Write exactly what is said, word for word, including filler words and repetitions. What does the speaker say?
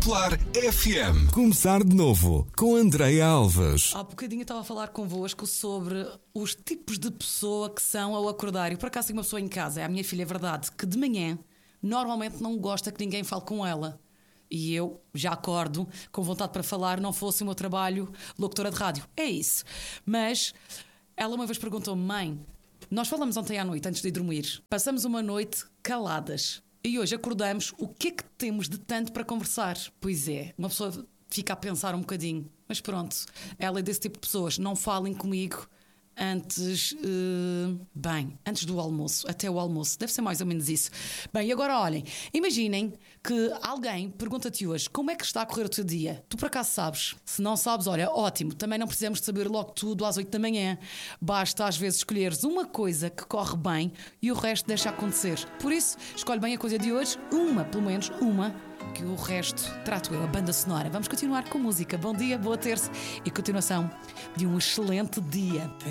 Popular F M. Começar de novo com Andreia Alves. Há bocadinho eu estava a falar convosco sobre os tipos de pessoa que são ao acordar. E por acaso tenho uma pessoa em casa, é a minha filha, é verdade, que de manhã normalmente não gosta que ninguém fale com ela. E eu já acordo com vontade para falar, não fosse o meu trabalho locutora de rádio. É isso. Mas ela uma vez perguntou-me: mãe, nós falamos ontem à noite antes de ir dormir, passamos uma noite caladas e hoje acordamos, o que é que temos de tanto para conversar? Pois é, uma pessoa fica a pensar um bocadinho. Mas pronto, ela é desse tipo de pessoas. Não falem comigo antes, uh, bem, antes do almoço, até o almoço. Deve ser mais ou menos isso. Bem, e agora olhem, imaginem que alguém pergunta-te hoje: como é que está a correr o teu dia? Tu por acaso sabes? Se não sabes, olha, ótimo. Também não precisamos de saber logo tudo às oito da manhã. Basta às vezes escolheres uma coisa que corre bem e o resto deixa acontecer. Por isso, escolhe bem a coisa de hoje, uma, pelo menos uma, que o resto trato eu, a banda sonora. Vamos continuar com música. Bom dia, boa terça e continuação de um excelente dia.